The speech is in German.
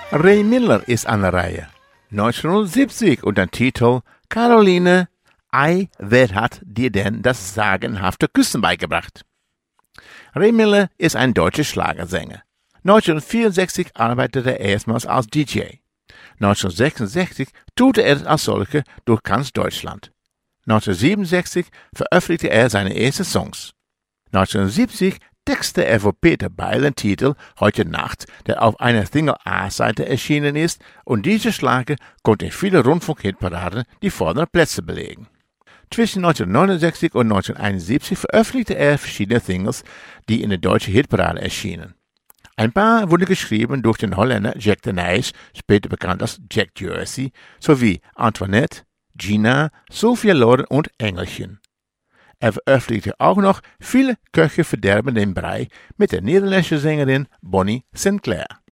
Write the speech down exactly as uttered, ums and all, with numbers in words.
Ray Miller ist an der Reihe. neunzehnhundertsiebzig unter dem Titel Caroline, ei, wer hat dir denn das sagenhafte Küssen beigebracht? Ray Miller ist ein deutscher Schlagersänger. neunzehnhundertvierundsechzig arbeitete er erstmals als D J. neunzehnhundertsechsundsechzig tourte er als solcher durch ganz Deutschland. neunzehnhundertsiebenundsechzig veröffentlichte er seine ersten Songs. neunzehnhundertsiebzig textete er für Peter Beil den Titel Heute Nacht, der auf einer Single-A-Seite erschienen ist, und dieser Schlager konnte in viele Rundfunk-Hitparaden die vorderen Plätze belegen. Zwischen neunzehnhundertneunundsechzig und neunzehnhunderteinundsiebzig veröffentlichte er verschiedene Singles, die in der deutschen Hitparade erschienen. Ein paar wurden geschrieben durch den Holländer Jack de Nijs, später bekannt als Jack Jersey, sowie Antoinette, Gina, Sophia Loren und Engelchen. Er veröffentlichte auch noch Viele Köche verderben den Brei mit der niederländischen Sängerin Bonnie Sinclair.